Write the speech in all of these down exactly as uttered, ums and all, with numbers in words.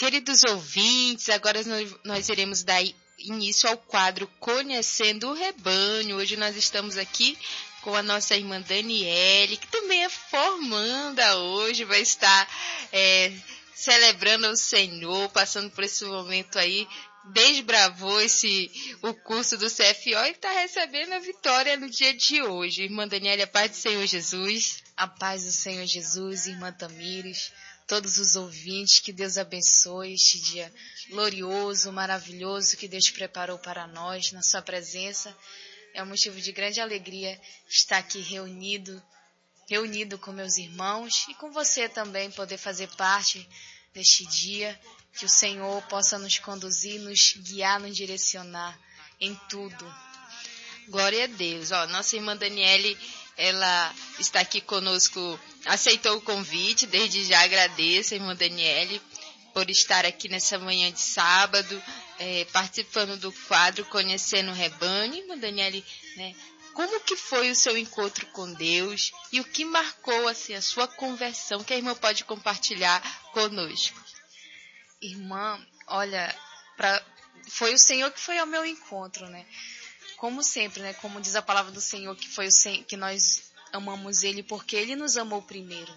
queridos ouvintes, agora nós, nós iremos dar início ao quadro Conhecendo o Rebanho. Hoje nós estamos aqui com a nossa irmã Daniele, que também é formanda hoje, vai estar é, celebrando o Senhor, passando por esse momento aí, desbravou esse, o curso do C F O e está recebendo a vitória no dia de hoje. Irmã Daniele, a paz do Senhor Jesus. A paz do Senhor Jesus, irmã Tamires, todos os ouvintes, que Deus abençoe este dia glorioso, maravilhoso que Deus preparou para nós, na sua presença. É um motivo de grande alegria estar aqui reunido, reunido com meus irmãos e com você também, poder fazer parte deste dia, que o Senhor possa nos conduzir, nos guiar, nos direcionar em tudo. Glória a Deus. Ó, nossa irmã Daniele, ela está aqui conosco, aceitou o convite, desde já agradeço a irmã Daniele por estar aqui nessa manhã de sábado, é, participando do quadro Conhecendo o Rebanho. Irmã Daniele, né, como que foi o seu encontro com Deus e o que marcou assim, a sua conversão, que a irmã pode compartilhar conosco? Irmã, olha, pra, foi o Senhor que foi ao meu encontro, né? Como sempre, né? Como diz a palavra do Senhor, que foi o Senhor, que nós amamos Ele porque Ele nos amou primeiro.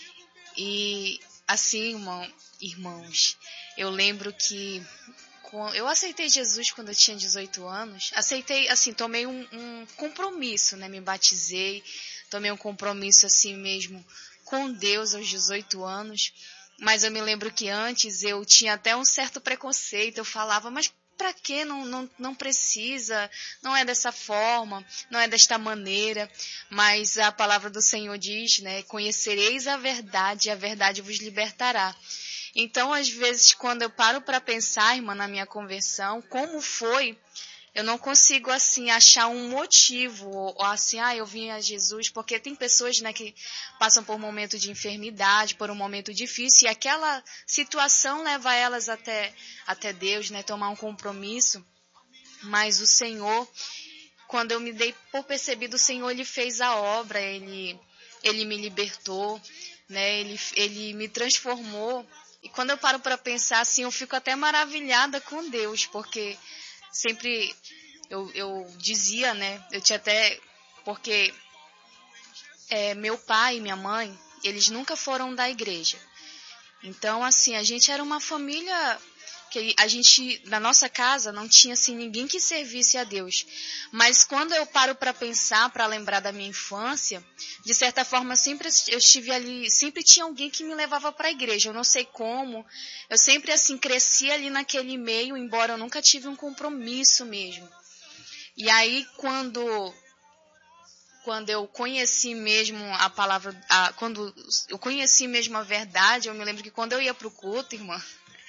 E assim, irmão, irmãos, eu lembro que eu aceitei Jesus quando eu tinha dezoito anos. Aceitei, assim, tomei um, um compromisso, né? Me batizei, tomei um compromisso assim mesmo com Deus aos dezoito anos. Mas eu me lembro que antes eu tinha até um certo preconceito. Eu falava, mas para que? Não, não, não precisa, não é dessa forma, não é desta maneira. Mas a palavra do Senhor diz, né? Conhecereis a verdade e a verdade vos libertará. Então, às vezes, quando eu paro para pensar, irmã, na minha conversão, como foi, eu não consigo, assim, achar um motivo, ou assim, ah, eu vim a Jesus, porque tem pessoas, né, que passam por um momento de enfermidade, por um momento difícil, e aquela situação leva elas até, até Deus, né, tomar um compromisso. Mas o Senhor, quando eu me dei por percebido, o Senhor, Ele fez a obra, Ele, Ele me libertou, né, Ele, Ele me transformou. E quando eu paro para pensar, assim, eu fico até maravilhada com Deus, porque sempre eu, eu dizia, né, eu tinha até, porque é, meu pai e minha mãe, eles nunca foram da igreja. Então, assim, a gente era uma família que a gente, na nossa casa, não tinha, assim, ninguém que servisse a Deus. Mas quando eu paro para pensar, para lembrar da minha infância, de certa forma, sempre eu estive ali, sempre tinha alguém que me levava para a igreja. Eu não sei como, eu sempre, assim, cresci ali naquele meio, embora eu nunca tive um compromisso mesmo. E aí, quando, quando eu conheci mesmo a palavra, a, quando eu conheci mesmo a verdade, eu me lembro que quando eu ia para o culto, irmã,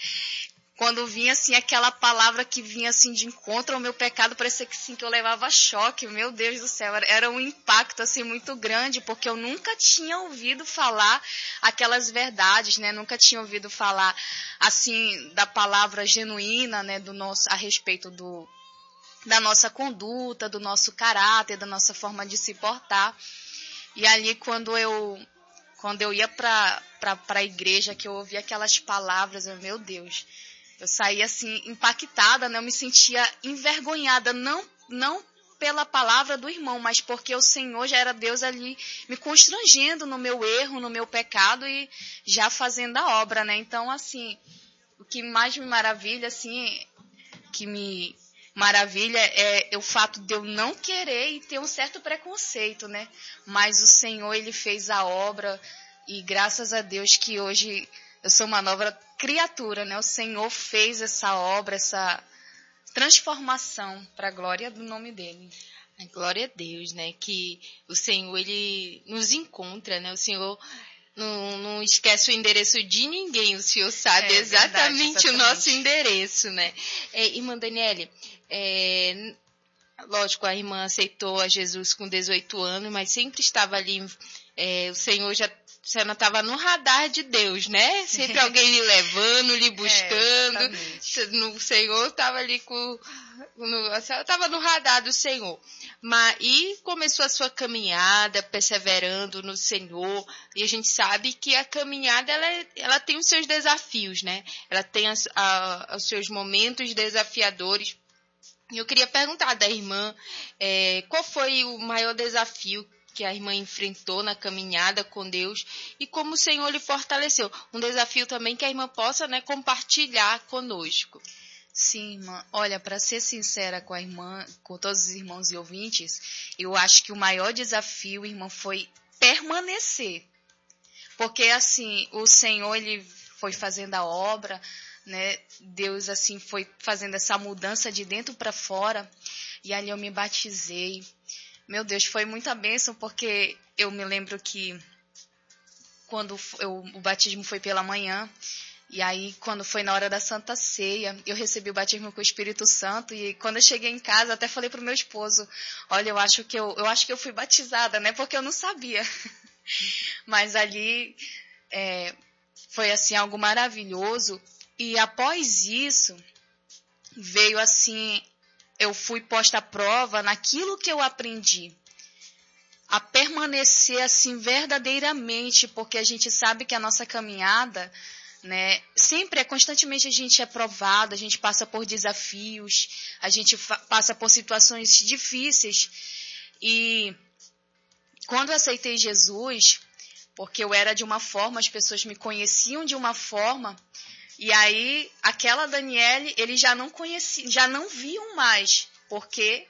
quando vinha, assim, aquela palavra que vinha, assim, de encontro ao meu pecado, parecia que, assim, que eu levava choque. Meu Deus do céu, era um impacto, assim, muito grande, porque eu nunca tinha ouvido falar aquelas verdades, né? Nunca tinha ouvido falar, assim, da palavra genuína, né? Do nosso, a respeito do, da nossa conduta, do nosso caráter, da nossa forma de se portar. E ali, quando eu, quando eu ia para para a igreja, que eu ouvia aquelas palavras, eu, meu Deus... Eu saía, assim, impactada, né? Eu me sentia envergonhada, não, não pela palavra do irmão, mas porque o Senhor já era Deus ali me constrangendo no meu erro, no meu pecado e já fazendo a obra, né? Então, assim, o que mais me maravilha, assim, que me maravilha é o fato de eu não querer e ter um certo preconceito, né? Mas o Senhor, Ele fez a obra e graças a Deus que hoje eu sou uma nova criatura, né? O Senhor fez essa obra, essa transformação para a glória do nome dele. A glória a Deus, né? Que o Senhor, Ele nos encontra, né? O Senhor não, não esquece o endereço de ninguém. O Senhor sabe é, exatamente, verdade, exatamente o nosso endereço, né? É, irmã Daniele, é, lógico, a irmã aceitou a Jesus com dezoito anos, mas sempre estava ali, é, o Senhor já Luciana estava no radar de Deus, né? Sempre alguém lhe levando, lhe buscando. É, no Senhor estava ali com... No, a senhora estava no radar do Senhor. Mas, e começou a sua caminhada, perseverando no Senhor. E a gente sabe que a caminhada, ela, é, ela tem os seus desafios, né? Ela tem as, a, os seus momentos desafiadores. E eu queria perguntar da irmã, é, qual foi o maior desafio que a irmã enfrentou na caminhada com Deus e como o Senhor lhe fortaleceu. Um desafio também que a irmã possa, né, compartilhar conosco. Sim, irmã. Olha, para ser sincera com a irmã, com todos os irmãos e ouvintes, eu acho que o maior desafio, irmã, foi permanecer. Porque, assim, o Senhor, ele foi fazendo a obra, né? Deus, assim, foi fazendo essa mudança de dentro para fora. E ali eu me batizei. Meu Deus, foi muita bênção, porque eu me lembro que quando eu, o batismo foi pela manhã, e aí quando foi na hora da Santa Ceia, eu recebi o batismo com o Espírito Santo, e quando eu cheguei em casa, até falei pro meu esposo, olha, eu acho que eu, eu, acho que eu fui batizada, né, porque eu não sabia. Mas ali é, foi assim algo maravilhoso, e após isso, veio assim... eu fui posta à prova naquilo que eu aprendi. A permanecer assim verdadeiramente, porque a gente sabe que a nossa caminhada, né, sempre é, constantemente a gente é provado, a gente passa por desafios, a gente passa por situações difíceis. E quando eu aceitei Jesus, porque eu era de uma forma, as pessoas me conheciam de uma forma, e aí, aquela Daniele, eles já não conheciam, já não viam mais, porque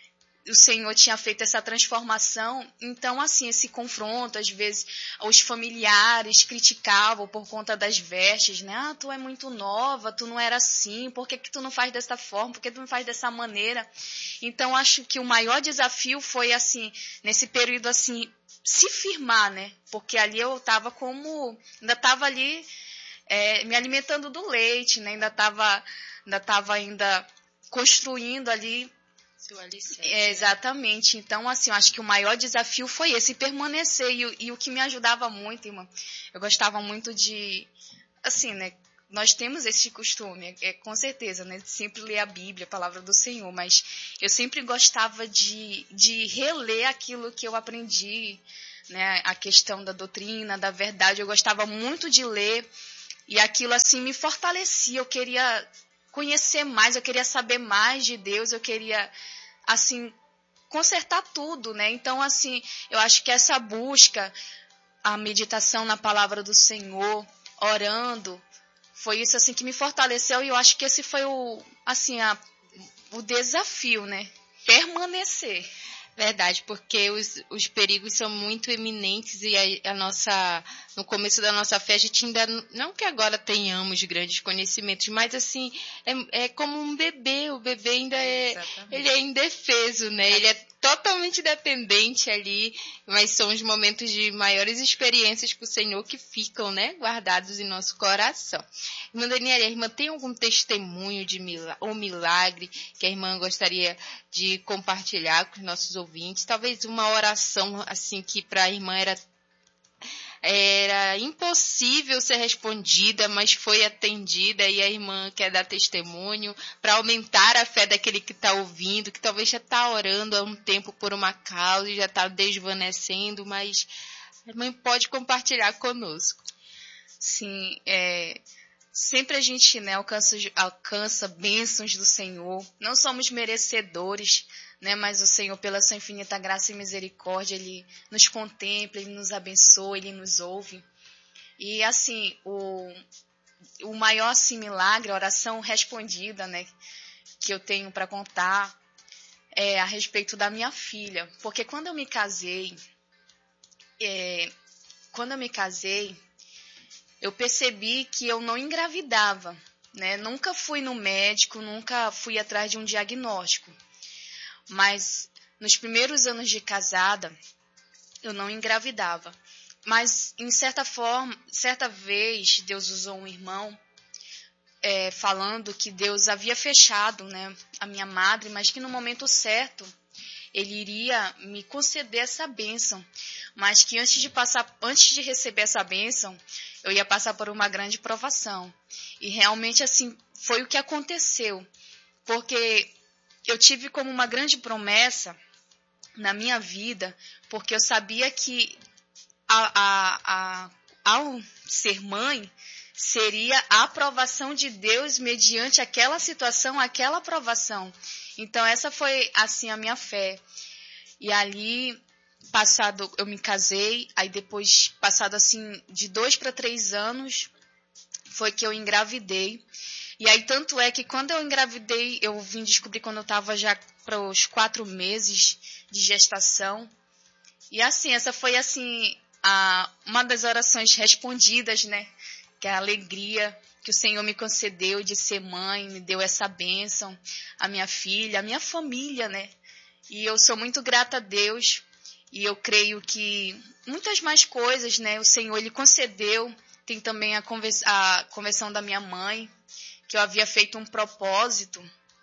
o Senhor tinha feito essa transformação. Então, assim, esse confronto, às vezes, os familiares criticavam por conta das vestes, né? Ah, tu é muito nova, tu não era assim, por que que tu não faz dessa forma, por que tu não faz dessa maneira? Então, acho que o maior desafio foi, assim, nesse período, assim, se firmar, né? Porque ali eu estava como, ainda estava ali... É, me alimentando do leite, né? Ainda estava ainda tava ainda construindo ali. Seu alicerce. É, exatamente. Então, assim, eu acho que o maior desafio foi esse, permanecer. E, e o que me ajudava muito, irmã, eu gostava muito de, assim, né? Nós temos esse costume, é, com certeza, né? Sempre ler a Bíblia, a palavra do Senhor, mas eu sempre gostava de, de reler aquilo que eu aprendi, né? A questão da doutrina, da verdade. Eu gostava muito de ler. E aquilo, assim, me fortalecia. Eu queria conhecer mais, eu queria saber mais de Deus, eu queria, assim, consertar tudo, né? Então, assim, eu acho que essa busca, a meditação na palavra do Senhor, orando, foi isso, assim, que me fortaleceu. E eu acho que esse foi o, assim, a, o desafio, né? Permanecer. Verdade, porque os, os perigos são muito eminentes e a, a nossa, no começo da nossa fé a gente ainda, não que agora tenhamos grandes conhecimentos, mas assim, é, é como um bebê, o bebê ainda é, Exatamente. Ele é indefeso, né? Ele é totalmente dependente ali, mas são os momentos de maiores experiências com o Senhor que ficam, né, guardados em nosso coração. Irmã Daniela, a irmã tem algum testemunho de milagre, ou milagre que a irmã gostaria de compartilhar com os nossos ouvintes? Talvez uma oração assim que para a irmã era era impossível ser respondida, mas foi atendida, e a irmã quer dar testemunho para aumentar a fé daquele que está ouvindo, que talvez já está orando há um tempo por uma causa e já está desvanecendo, mas a irmã pode compartilhar conosco. Sim, é... sempre a gente, né, alcança, alcança bênçãos do Senhor. Não somos merecedores, né, mas o Senhor, pela sua infinita graça e misericórdia, Ele nos contempla, Ele nos abençoa, Ele nos ouve. E, assim, o, o maior assim, milagre, a oração respondida, né, que eu tenho para contar é a respeito da minha filha. Porque quando eu me casei, é, quando eu me casei, eu percebi que eu não engravidava, né? Nunca fui no médico, nunca fui atrás de um diagnóstico. Mas nos primeiros anos de casada, eu não engravidava. Mas, em certa forma, certa vez, Deus usou um irmão é, falando que Deus havia fechado, né, a minha madre, mas que no momento certo ele iria me conceder essa bênção, mas que antes de passar, antes de receber essa bênção, eu ia passar por uma grande provação. E realmente assim foi o que aconteceu, porque eu tive como uma grande promessa na minha vida, porque eu sabia que a, a, a, ao ser mãe, seria a aprovação de Deus mediante aquela situação, aquela aprovação. Então, essa foi, assim, a minha fé. E ali, passado, eu me casei, aí depois, passado, assim, de dois para três anos, foi que eu engravidei. E aí, tanto é que quando eu engravidei, eu vim descobrir quando eu estava já para os quatro meses de gestação. E assim, essa foi, assim, a, uma das orações respondidas, né? Que é a alegria que o Senhor me concedeu de ser mãe, me deu essa bênção, a minha filha, a minha família, né? E eu sou muito grata a Deus, e eu creio que muitas mais coisas, né? O Senhor, Ele concedeu. Tem também a, convers- a conversão da minha mãe, que eu havia feito um propósito,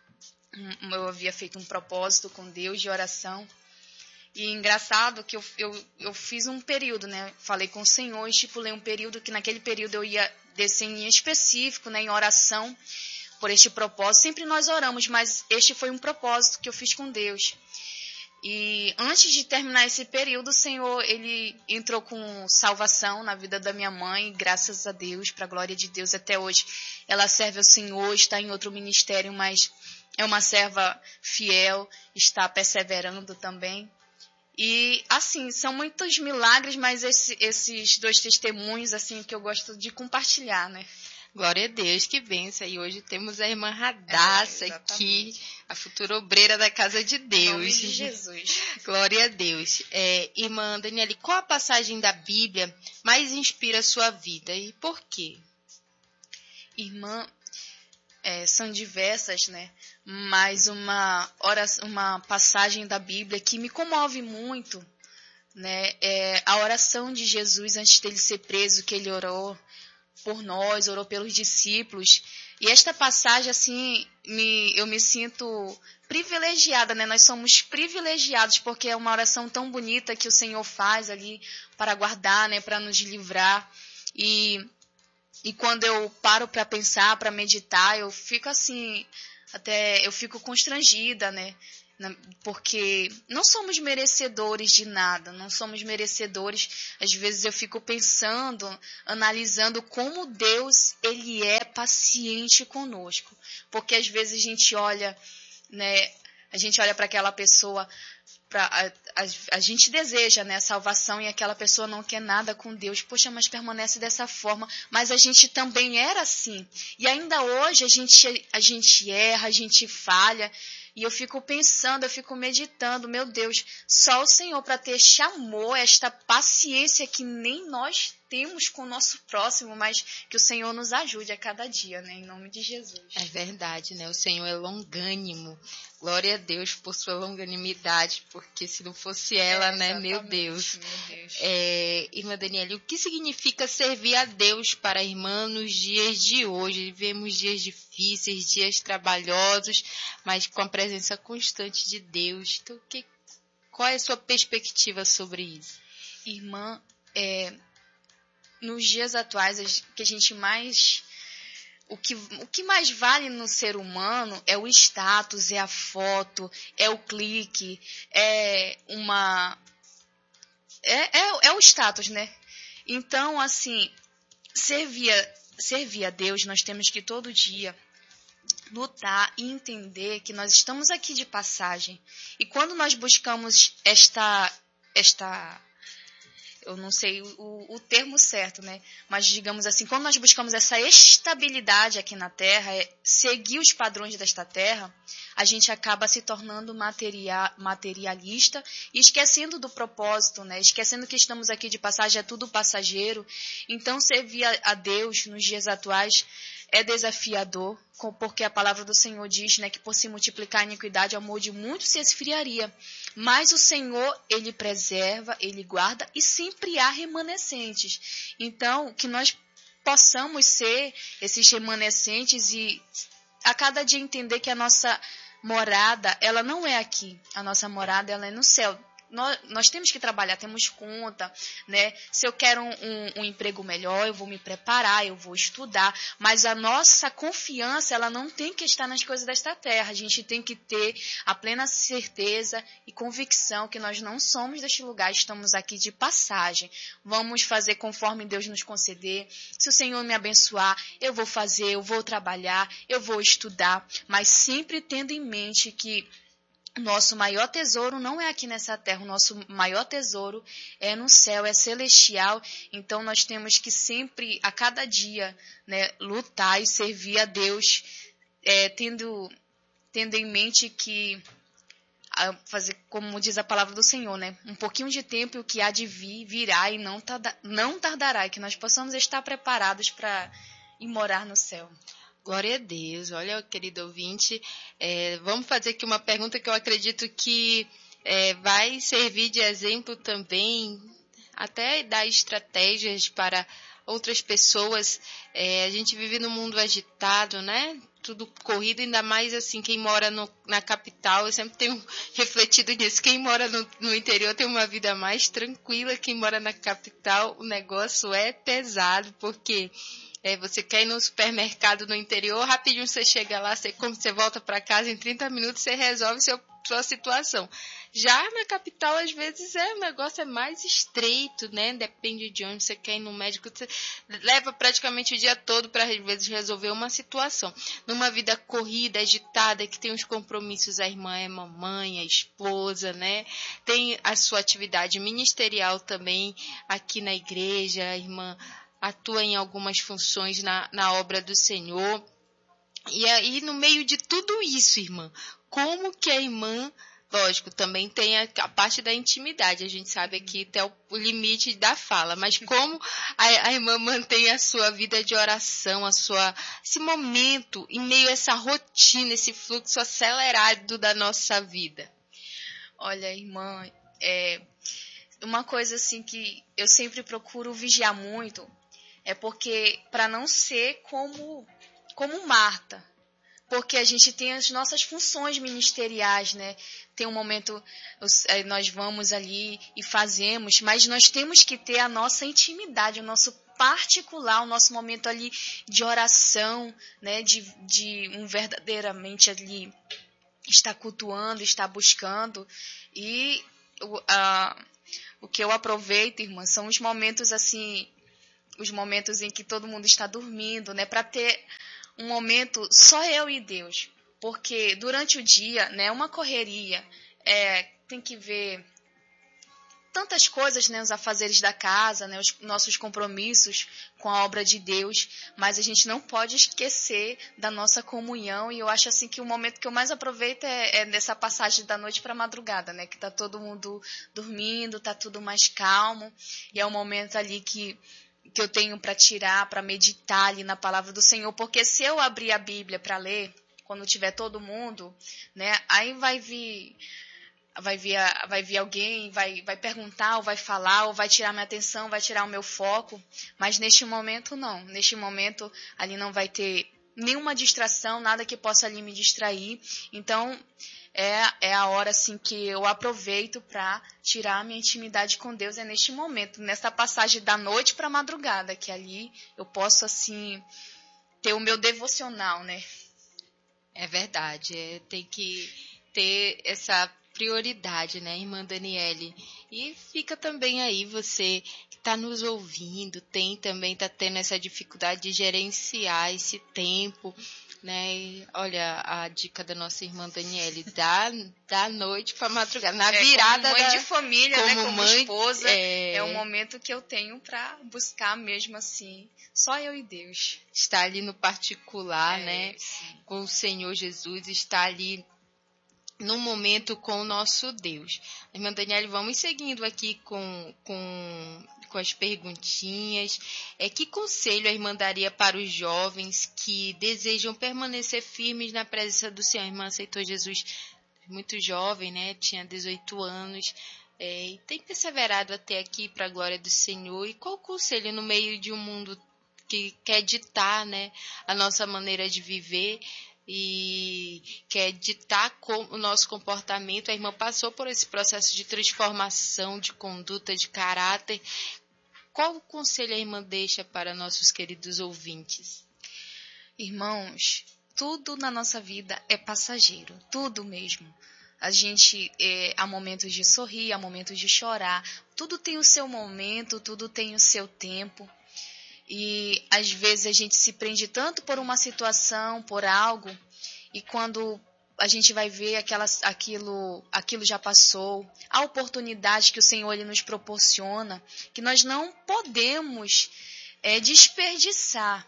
eu havia feito um propósito com Deus de oração. E engraçado que eu, eu, eu fiz um período, né? Falei com o Senhor, estipulei um período que naquele período eu ia descer em específico, né? Em oração por este propósito. Sempre nós oramos, mas este foi um propósito que eu fiz com Deus. E antes de terminar esse período, o Senhor, Ele entrou com salvação na vida da minha mãe, graças a Deus, para a glória de Deus até hoje. Ela serve ao Senhor, está em outro ministério, mas é uma serva fiel, está perseverando também. E, assim, são muitos milagres, mas esse, esses dois testemunhos, assim, que eu gosto de compartilhar, né? Glória a Deus, que benção. E hoje temos a irmã Radassa é, aqui, a futura obreira da casa de Deus. Em nome de Jesus. Glória a Deus. É, irmã Daniele, qual a passagem da Bíblia mais inspira a sua vida e por quê? Irmã, é, são diversas, né? Mas uma, oração, uma passagem da Bíblia que me comove muito, né? É a oração de Jesus antes dele ser preso, que ele orou por nós, orou pelos discípulos. E esta passagem, assim, me, eu me sinto privilegiada, né? Nós somos privilegiados porque é uma oração tão bonita que o Senhor faz ali para guardar, né? Para nos livrar. E, e quando eu paro para pensar, para meditar, eu fico assim, até eu fico constrangida, né? Porque não somos merecedores de nada, não somos merecedores. Às vezes eu fico pensando, analisando como Deus, Ele é paciente conosco. Porque às vezes a gente olha, né, a gente olha para aquela pessoa, pra, a, a, a gente deseja, né, a salvação e aquela pessoa não quer nada com Deus. Poxa, mas permanece dessa forma. Mas a gente também era assim. E ainda hoje a gente, a gente erra, a gente falha. E eu fico pensando, eu fico meditando, meu Deus, só o Senhor para ter este amor, esta paciência que nem nós temos com o nosso próximo, mas que o Senhor nos ajude a cada dia, né? Em nome de Jesus. É verdade, né? O Senhor é longânimo. Glória a Deus por sua longanimidade, porque se não fosse ela, é, né? Meu Deus. Meu Deus. É, irmã Daniele, o que significa servir a Deus para a irmã nos dias de hoje? Vivemos dias difíceis, dias trabalhosos, mas com a presença constante de Deus. Então, que, qual é a sua perspectiva sobre isso? Irmã, é, nos dias atuais, que a gente mais... O que, o que mais vale no ser humano é o status, é a foto, é o clique, é uma... É, é, é o status, né? Então, assim, servir a, servir a Deus, nós temos que todo dia lutar e entender que nós estamos aqui de passagem. E quando nós buscamos esta... esta eu não sei o, o termo certo, né? Mas, digamos assim, quando nós buscamos essa estabilidade aqui na Terra, é seguir os padrões desta Terra, a gente acaba se tornando materia, materialista e esquecendo do propósito, né? Esquecendo que estamos aqui de passagem, é tudo passageiro. Então, servir a, a Deus nos dias atuais é desafiador, porque a palavra do Senhor diz, né, que por se multiplicar a iniquidade, o amor de muitos se esfriaria. Mas o Senhor, Ele preserva, Ele guarda e sempre há remanescentes. Então, que nós possamos ser esses remanescentes e a cada dia entender que a nossa morada, ela não é aqui. A nossa morada, ela é no céu. Nós, nós temos que trabalhar, temos conta, né? Se eu quero um, um, um emprego melhor, eu vou me preparar, eu vou estudar. Mas a nossa confiança, ela não tem que estar nas coisas desta terra. A gente tem que ter a plena certeza e convicção que nós não somos deste lugar, estamos aqui de passagem. Vamos fazer conforme Deus nos conceder. Se o Senhor me abençoar, eu vou fazer, eu vou trabalhar, eu vou estudar. Mas sempre tendo em mente que nosso maior tesouro não é aqui nessa terra, o nosso maior tesouro é no céu, é celestial. Então nós temos que sempre, a cada dia, né, lutar e servir a Deus, é, tendo, tendo em mente que, a, fazer como diz a palavra do Senhor, né, um pouquinho de tempo e o que há de vir, virá e não, tarda, não tardará, e que nós possamos estar preparados para ir morar no céu. Glória a Deus. Olha, querido ouvinte, é, vamos fazer aqui uma pergunta que eu acredito que é, vai servir de exemplo também, até dar estratégias para outras pessoas. É, a gente vive num mundo agitado, né? Tudo corrido, ainda mais assim, quem mora no, na capital, eu sempre tenho refletido nisso, quem mora no, no interior tem uma vida mais tranquila, quem mora na capital, o negócio é pesado, porque... É, você quer ir no supermercado no interior, rapidinho você chega lá, você, como você volta para casa, em trinta minutos você resolve seu, sua situação. Já na capital, às vezes, é, o negócio é mais estreito, né? Depende de onde você quer ir no médico, você leva praticamente o dia todo para, às vezes, resolver uma situação. Numa vida corrida, agitada, que tem os compromissos, a irmã é mamãe, a esposa, né? Tem a sua atividade ministerial também aqui na igreja, a irmã atua em algumas funções na, na obra do Senhor. E aí, no meio de tudo isso, irmã, como que a irmã, lógico, também tem a, a parte da intimidade, a gente sabe aqui até o, o limite da fala, mas como a, a irmã mantém a sua vida de oração, a sua, esse momento, em meio a essa rotina, esse fluxo acelerado da nossa vida? Olha, irmã, é uma coisa assim que eu sempre procuro vigiar muito, é porque, para não ser como, como Marta, porque a gente tem as nossas funções ministeriais, né? Tem um momento, nós vamos ali e fazemos, mas nós temos que ter a nossa intimidade, o nosso particular, o nosso momento ali de oração, né? De, de um verdadeiramente ali estar cultuando, estar buscando. E o, a, o que eu aproveito, irmã, são os momentos assim... os momentos em que todo mundo está dormindo, né, para ter um momento só eu e Deus, porque durante o dia, né, uma correria, é, tem que ver tantas coisas, né, os afazeres da casa, né, os nossos compromissos com a obra de Deus, mas a gente não pode esquecer da nossa comunhão, e eu acho assim que o momento que eu mais aproveito é, é nessa passagem da noite para a madrugada, né, que tá todo mundo dormindo, tá tudo mais calmo, e é um momento ali que que eu tenho para tirar, para meditar ali na palavra do Senhor, porque se eu abrir a Bíblia para ler, quando tiver todo mundo, né, aí vai vir, vai vir, vai vir alguém, vai, vai perguntar, ou vai falar, ou vai tirar minha atenção, vai tirar o meu foco, mas neste momento não, neste momento ali não vai ter nenhuma distração, nada que possa ali me distrair, então é, é a hora assim que eu aproveito para tirar a minha intimidade com Deus, é neste momento, nessa passagem da noite para a madrugada, que ali eu posso assim ter o meu devocional, né? É verdade, é, tem que ter essa prioridade, né, irmã Daniele? E fica também aí, você que está nos ouvindo, tem também, está tendo essa dificuldade de gerenciar esse tempo, né? E, olha, a dica da nossa irmã Daniele, da, da noite para madrugada, na é, virada como mãe da... de família, como, né, como mãe, esposa, é... é um momento que eu tenho para buscar mesmo assim, só eu e Deus. Está ali no particular, é, né? Sim. Com o Senhor Jesus, está ali no momento com o nosso Deus. Irmã Daniele, vamos seguindo aqui com, com, com as perguntinhas. É, que conselho a irmã daria para os jovens que desejam permanecer firmes na presença do Senhor? A irmã aceitou Jesus muito jovem, né? Tinha dezoito anos. É, e tem perseverado até aqui para a glória do Senhor. E qual o conselho no meio de um mundo que quer ditar, né, a nossa maneira de viver? e quer ditar o nosso comportamento. A irmã passou por esse processo de transformação de conduta, de caráter. Qual o conselho a irmã deixa para nossos queridos ouvintes? Irmãos, tudo na nossa vida é passageiro, tudo mesmo. A gente, é, há momentos de sorrir, há momentos de chorar, tudo tem o seu momento, tudo tem o seu tempo. E às vezes a gente se prende tanto por uma situação, por algo, e quando a gente vai ver aquela, aquilo, aquilo já passou, a oportunidade que o Senhor ele nos proporciona, que nós não podemos é, desperdiçar.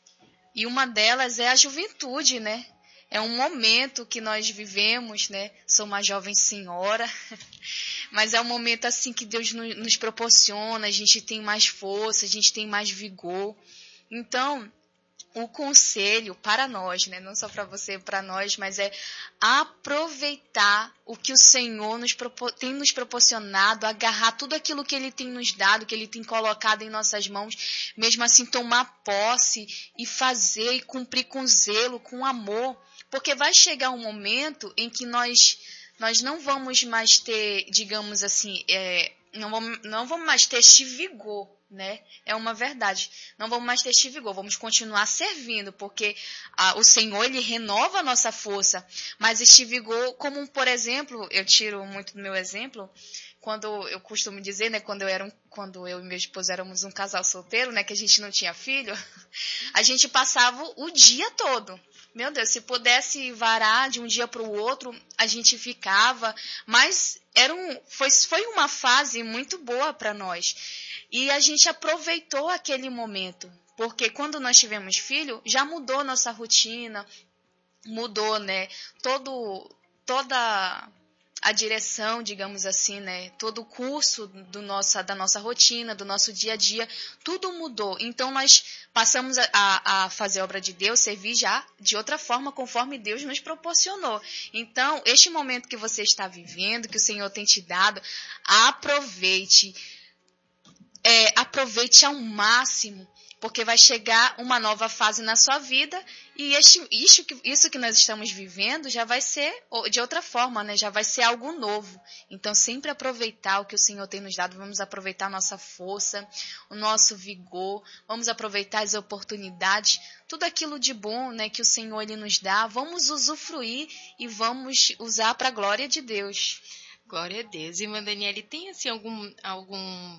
E uma delas é a juventude, né? É um momento que nós vivemos, né? Sou uma jovem senhora, mas é um momento assim que Deus nos proporciona, a gente tem mais força, a gente tem mais vigor. Então, o conselho para nós, né? Não só para você, para nós, mas é aproveitar o que o Senhor nos tem nos proporcionado, agarrar tudo aquilo que Ele tem nos dado, que Ele tem colocado em nossas mãos, mesmo assim tomar posse e fazer e cumprir com zelo, com amor, porque vai chegar um momento em que nós, nós não vamos mais ter, digamos assim, é, não, vamos, não vamos mais ter este vigor, né? É uma verdade. Não vamos mais ter este vigor, vamos continuar servindo, porque ah, o Senhor, Ele renova a nossa força. Mas este vigor, como por exemplo, eu tiro muito do meu exemplo, quando eu costumo dizer, né, quando eu, era um, quando eu e meu esposo éramos um casal solteiro, né, que a gente não tinha filho, a gente passava o dia todo. Meu Deus, se pudesse varar de um dia para o outro, a gente ficava, mas era um, foi, foi uma fase muito boa para nós. E a gente aproveitou aquele momento, porque quando nós tivemos filho, já mudou nossa rotina, mudou, né, todo, toda a direção, digamos assim, né, todo o curso do nossa, da nossa rotina, do nosso dia a dia, tudo mudou. Então, nós passamos a, a fazer a obra de Deus, servir já de outra forma, conforme Deus nos proporcionou. Então, este momento que você está vivendo, que o Senhor tem te dado, aproveite. É, aproveite ao máximo, porque vai chegar uma nova fase na sua vida e este, isso, que, isso que nós estamos vivendo já vai ser de outra forma, né? Já vai ser algo novo. Então, sempre aproveitar o que o Senhor tem nos dado, vamos aproveitar a nossa força, o nosso vigor, vamos aproveitar as oportunidades, tudo aquilo de bom, né, que o Senhor ele nos dá, vamos usufruir e vamos usar para a glória de Deus. Glória a Deus. Irmã Daniele, tem assim algum... algum...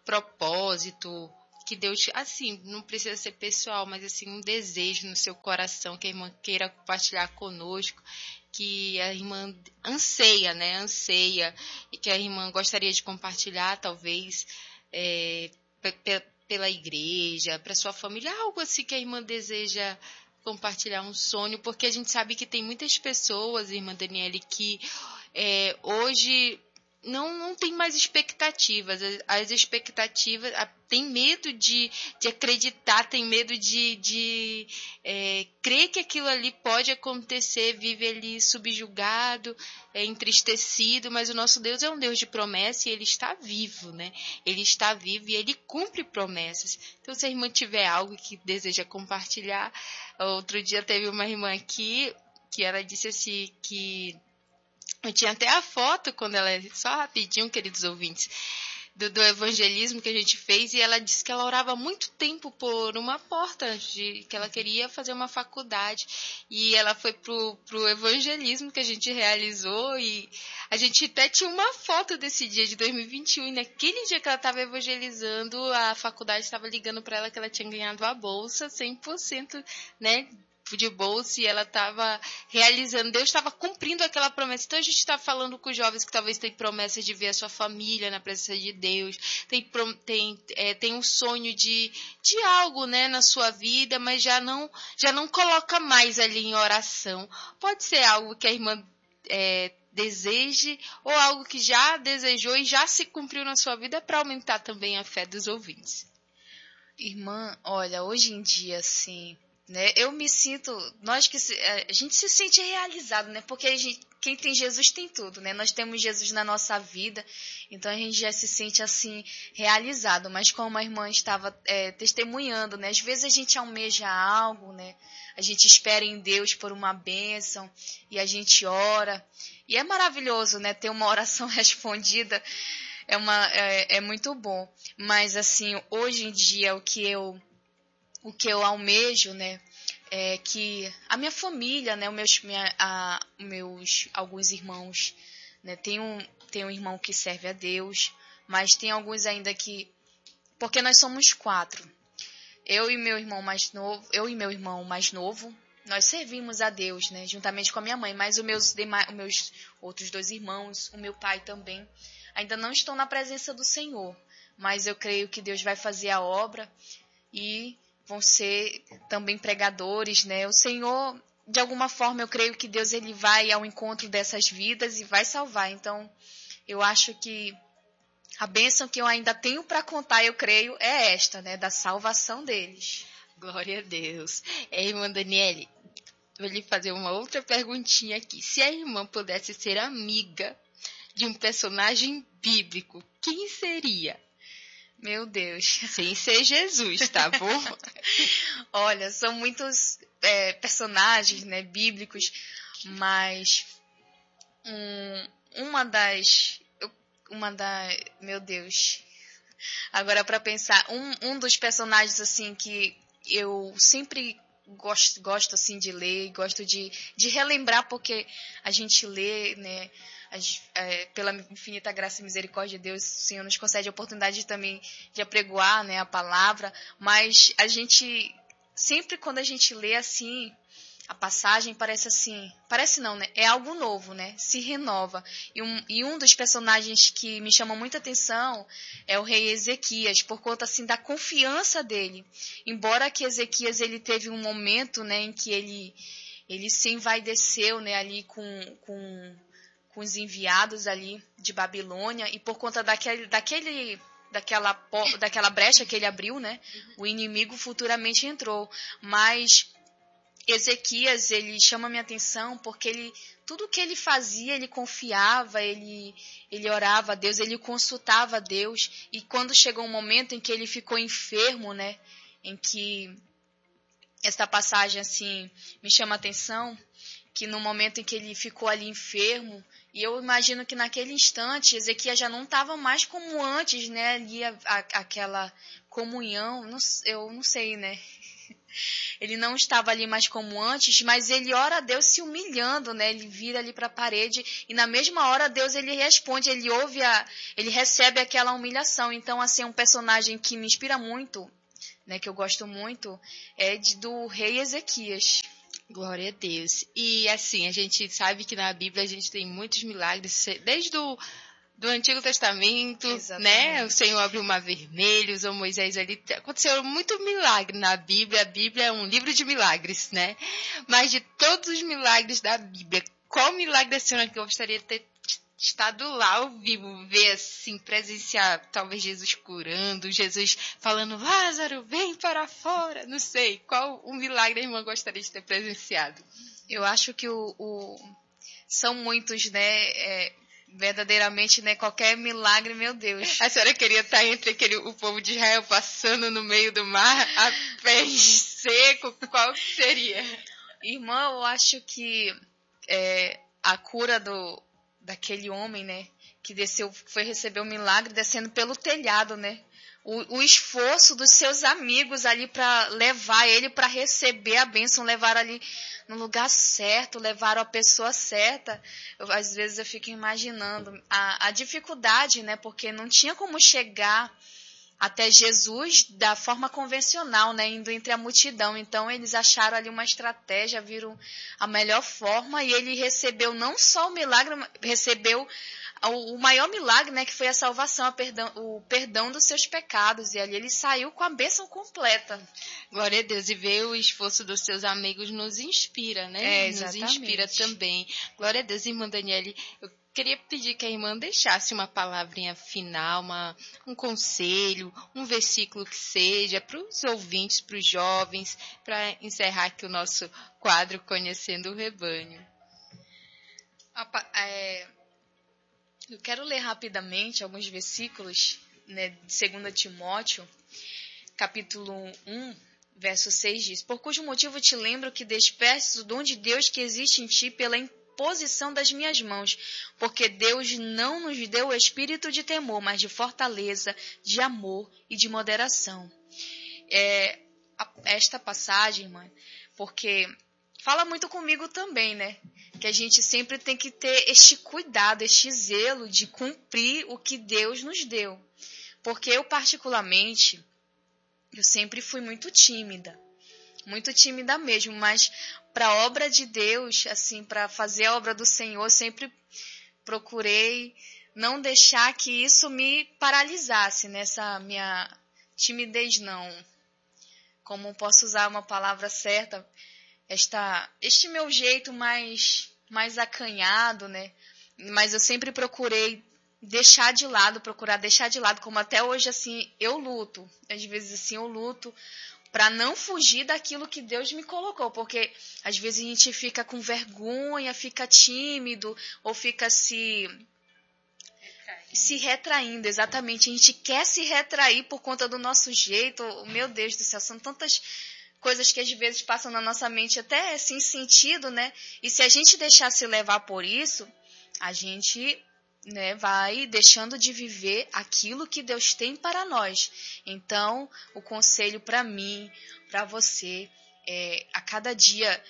propósito que Deus, assim, não precisa ser pessoal, mas assim, um desejo no seu coração que a irmã queira compartilhar conosco, que a irmã anseia, né, anseia, e que a irmã gostaria de compartilhar, talvez, é, p- pela igreja, para sua família, algo assim que a irmã deseja compartilhar, um sonho, porque a gente sabe que tem muitas pessoas, irmã Daniele, que é, hoje... Não, não tem mais expectativas. As, as expectativas, a, tem medo de, de acreditar, tem medo de, de é, crer que aquilo ali pode acontecer, vive ali subjugado, é, entristecido, mas o nosso Deus é um Deus de promessa e Ele está vivo, né? Ele está vivo e Ele cumpre promessas. Então, se a irmã tiver algo que deseja compartilhar, outro dia teve uma irmã aqui que ela disse assim que eu tinha até a foto, quando ela, só rapidinho, queridos ouvintes, do, do evangelismo que a gente fez, e ela disse que ela orava muito tempo por uma porta, de, que ela queria fazer uma faculdade, e ela foi pro, pro evangelismo que a gente realizou, e a gente até tinha uma foto desse dia de dois mil e vinte e um, e naquele dia que ela estava evangelizando, a faculdade estava ligando para ela que ela tinha ganhado a bolsa, cem por cento, né, de bolsa, e ela estava realizando, Deus estava cumprindo aquela promessa. Então a gente está falando com os jovens que talvez tem promessas de ver a sua família na presença de Deus, tem, tem, é, tem um sonho de, de algo, né, na sua vida, mas já não, já não coloca mais ali em oração. Pode ser algo que a irmã é, deseje, ou algo que já desejou e já se cumpriu na sua vida, para aumentar também a fé dos ouvintes. Irmã, olha, hoje em dia, assim, né? Eu me sinto, nós que se, a gente se sente realizado, né? Porque a gente, quem tem Jesus tem tudo, né? Nós temos Jesus na nossa vida, então a gente já se sente assim realizado. Mas como a irmã estava é, testemunhando, né? Às vezes a gente almeja algo, né? A gente espera em Deus por uma bênção e a gente ora. E é maravilhoso, né? Ter uma oração respondida é, uma, é, é muito bom. Mas assim, hoje em dia o que eu o que eu almejo, né, é que a minha família, né, os meus, minha, a, meus alguns irmãos, né, tem um, tem um irmão que serve a Deus, mas tem alguns ainda que, porque nós somos quatro, eu e meu irmão mais novo, eu e meu irmão mais novo, nós servimos a Deus, né, juntamente com a minha mãe, mas os meus, os meus outros dois irmãos, o meu pai também, ainda não estão na presença do Senhor, mas eu creio que Deus vai fazer a obra e vão ser também pregadores, né? O Senhor, de alguma forma, eu creio que Deus ele vai ao encontro dessas vidas e vai salvar. Então, eu acho que a bênção que eu ainda tenho para contar, eu creio, é esta, né? Da salvação deles. Glória a Deus. É, irmã Daniele, vou lhe fazer uma outra perguntinha aqui. Se a irmã pudesse ser amiga de um personagem bíblico, quem seria? Meu Deus. Sem ser Jesus, tá bom? Olha, são muitos é, personagens, né, bíblicos, mas um, uma das... Uma da... Meu Deus. Agora, para pensar, um, um dos personagens, assim, que eu sempre gosto, gosto assim, de ler, gosto de, de relembrar, porque a gente lê, né... As, é, pela infinita graça e misericórdia de Deus, o Senhor nos concede a oportunidade de, também de apregoar, né, a palavra, mas a gente, sempre quando a gente lê assim, a passagem parece assim, parece não, né, é algo novo, né, se renova, e um, e um dos personagens que me chama muita atenção é o rei Ezequias, por conta assim da confiança dele, embora que Ezequias ele teve um momento, né, em que ele, ele se envaideceu, né, ali com... com com os enviados ali de Babilônia, e por conta daquele, daquele, daquela, daquela brecha que ele abriu, né, o inimigo futuramente entrou. Mas Ezequias, ele chama minha atenção porque ele, tudo que ele fazia, ele confiava, ele, ele orava a Deus, ele consultava a Deus, e quando chegou um momento em que ele ficou enfermo, né, em que esta passagem assim me chama a atenção, que no momento em que ele ficou ali enfermo, e eu imagino que naquele instante Ezequias já não estava mais como antes, né, ali a, a, aquela comunhão, não, eu não sei, né, ele não estava ali mais como antes, mas ele ora a Deus se humilhando, né, ele vira ali para a parede, e na mesma hora Deus ele responde, ele ouve, a, ele recebe aquela humilhação. Então assim, é um personagem que me inspira muito, né, que eu gosto muito, é de, do rei Ezequias. Glória a Deus. E assim, a gente sabe que na Bíblia a gente tem muitos milagres, desde o do Antigo Testamento, Exatamente. Né? O Senhor abriu o mar vermelho, usou Moisés ali. Aconteceu muito milagre na Bíblia. A Bíblia é um livro de milagres, né? Mas de todos os milagres da Bíblia, qual milagre a senhora que eu gostaria de ter estado lá ao vivo, ver assim, presenciar talvez Jesus curando, Jesus falando, Lázaro, vem para fora, não sei, qual o milagre a irmã gostaria de ter presenciado? Eu acho que o, o são muitos, né, é, verdadeiramente, né, qualquer milagre, meu Deus. A senhora queria estar entre aquele, o povo de Israel passando no meio do mar, a pés seco, qual que seria? Irmã, eu acho que é, a cura do daquele homem, né, que desceu, foi receber o milagre descendo pelo telhado, né, o, o esforço dos seus amigos ali para levar ele para receber a bênção, levar ali no lugar certo, levaram a pessoa certa. Eu, às vezes eu fico imaginando a, a dificuldade, né, porque não tinha como chegar até Jesus da forma convencional, né, indo entre a multidão. Então eles acharam ali uma estratégia, viram a melhor forma, e ele recebeu não só o milagre, recebeu o maior milagre, né, que foi a salvação, a perdão, o perdão dos seus pecados, e ali ele saiu com a bênção completa. Glória a Deus, e ver o esforço dos seus amigos nos inspira, né? É, nos inspira também. Glória a Deus, irmã Daniele, eu queria pedir que a irmã deixasse uma palavrinha final, uma, um conselho, um versículo que seja para os ouvintes, para os jovens, para encerrar aqui o nosso quadro Conhecendo o Rebanho. É, eu quero ler rapidamente alguns versículos, né, de Segunda Timóteo, capítulo um, verso seis diz: Por cujo motivo te lembro que despertes o dom de Deus que existe em ti pela imposição das minhas mãos, porque Deus não nos deu o espírito de temor, mas de fortaleza, de amor e de moderação. É, esta passagem, irmã, porque fala muito comigo também, né? Que a gente sempre tem que ter este cuidado, este zelo de cumprir o que Deus nos deu. Porque eu, particularmente, eu sempre fui muito tímida. Muito tímida mesmo, mas para a obra de Deus, assim, para fazer a obra do Senhor, sempre procurei não deixar que isso me paralisasse nessa minha timidez, não. Como posso usar uma palavra certa? Esta, este meu jeito mais, mais acanhado, né? Mas eu sempre procurei deixar de lado, procurar deixar de lado, como até hoje, assim, eu luto. Às vezes, assim, eu luto para não fugir daquilo que Deus me colocou, porque às vezes a gente fica com vergonha, fica tímido, ou fica se... Retraindo. Se retraindo, exatamente. A gente quer se retrair por conta do nosso jeito. Meu Deus do céu, são tantas coisas que às vezes passam na nossa mente até sem sentido, né? E se a gente deixar se levar por isso, a gente, né, vai deixando de viver aquilo que Deus tem para nós. Então, o conselho para mim, para você, é, a cada dia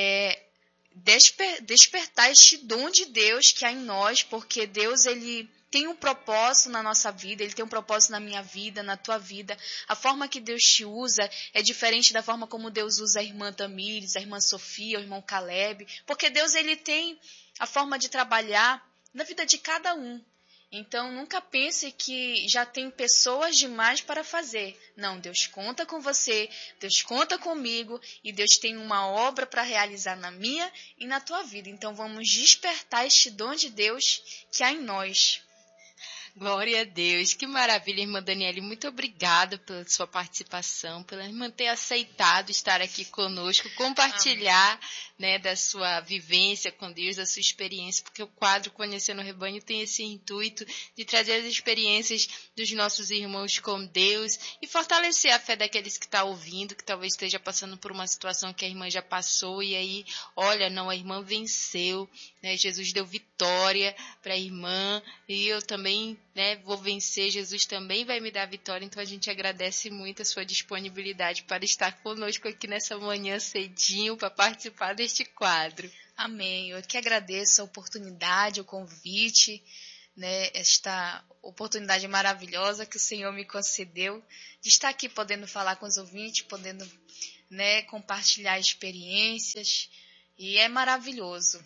é desper- despertar este dom de Deus que há em nós, porque Deus, ele tem um propósito na nossa vida, ele tem um propósito na minha vida, na tua vida. A forma que Deus te usa é diferente da forma como Deus usa a irmã Tamires, a irmã Sofia, o irmão Caleb, porque Deus, ele tem a forma de trabalhar na vida de cada um. Então, nunca pense que já tem pessoas demais para fazer. Não, Deus conta com você, Deus conta comigo e Deus tem uma obra para realizar na minha e na tua vida. Então, vamos despertar este dom de Deus que há em nós. Glória a Deus, que maravilha, irmã Daniele, muito obrigada pela sua participação, pela irmã ter aceitado estar aqui conosco, compartilhar, né, da sua vivência com Deus, da sua experiência, porque o quadro Conhecendo o Rebanho tem esse intuito de trazer as experiências dos nossos irmãos com Deus e fortalecer a fé daqueles que estão ouvindo, que talvez esteja passando por uma situação que a irmã já passou e aí, olha, não, a irmã venceu, né, Jesus deu vitória para a irmã e eu também, né, vou vencer, Jesus também vai me dar vitória, então a gente agradece muito a sua disponibilidade para estar conosco aqui nessa manhã cedinho para participar deste quadro. Amém, eu que agradeço a oportunidade, o convite, né, esta oportunidade maravilhosa que o Senhor me concedeu de estar aqui podendo falar com os ouvintes, podendo, né, compartilhar experiências, e é maravilhoso.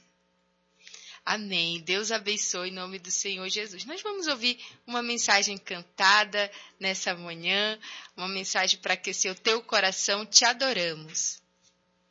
Amém. Deus abençoe em nome do Senhor Jesus. Nós vamos ouvir uma mensagem cantada nessa manhã, uma mensagem para aquecer o teu coração. Te adoramos.